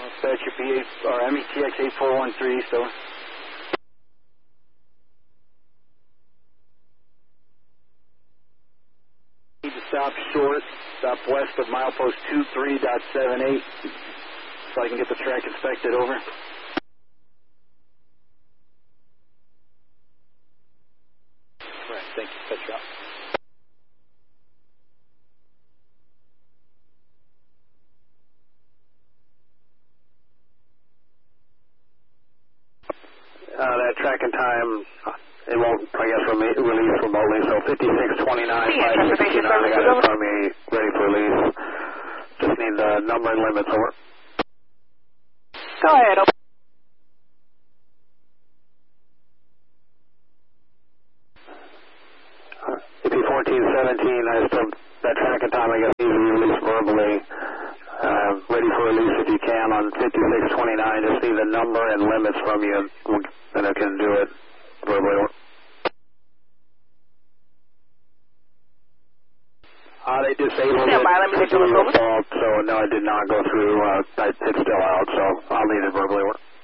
Dispatch your P8 or METX 8413, so. Need to stop short, stop west of milepost 23.78, so I can get the track inspected over. Right, thank you, Petra. That track and time, it won't, I guess, release remotely, so 5629, 569, I got it in front of me, ready for release. Just need the number and limits, over. Go ahead, open. AP 1417, I still, that track and time, I guess, needs to be released verbally. Ready for release if you can on 5629, just need the number and limits from you, and I can do it verbally. They disabled it. So no, it did not go through. It's still out, so I'll need it verbally.